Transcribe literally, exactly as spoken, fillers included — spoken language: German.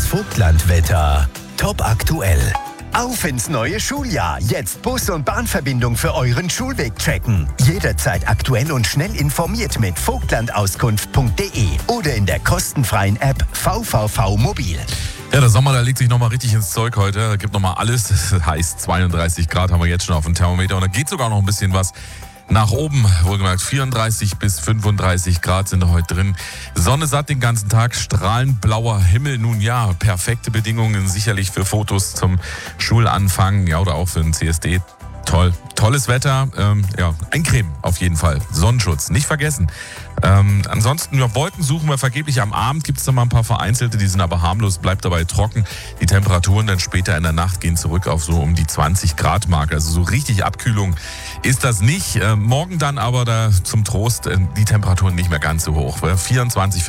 Vogtlandwetter. Top aktuell. Auf ins neue Schuljahr. Jetzt Bus- und Bahnverbindung für euren Schulweg checken. Jederzeit aktuell und schnell informiert mit vogtlandauskunft punkt de oder in der kostenfreien App V V V Mobil. Ja, der Sommer, der legt sich nochmal richtig ins Zeug heute. Da gibt nochmal alles. Das heißt, zweiunddreißig Grad haben wir jetzt schon auf dem Thermometer. Und da geht sogar noch ein bisschen was nach oben. Wohlgemerkt, vierunddreißig bis fünfunddreißig Grad sind da heute drin. Sonne satt den ganzen Tag, strahlend blauer Himmel. Nun ja, perfekte Bedingungen sicherlich für Fotos zum Schulanfang, ja, oder auch für den C S D. Toll, tolles Wetter, ähm, ja, eincremen auf jeden Fall, Sonnenschutz, nicht vergessen. Ähm, ansonsten, ja, Wolken suchen wir vergeblich. Am Abend gibt es da mal ein paar vereinzelte, die sind aber harmlos, bleibt dabei trocken. Die Temperaturen dann später in der Nacht gehen zurück auf so um die zwanzig Grad Marke. Also so richtig Abkühlung ist das nicht. Äh, morgen dann aber da zum Trost äh, die Temperaturen nicht mehr ganz so hoch. vierundzwanzig